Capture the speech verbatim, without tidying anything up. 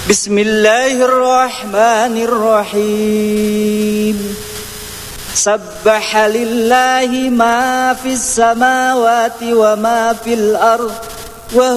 Bismillahirrahmanirrahim. Sabbaha lillahi ma fis samawati wa ma fil ardh wa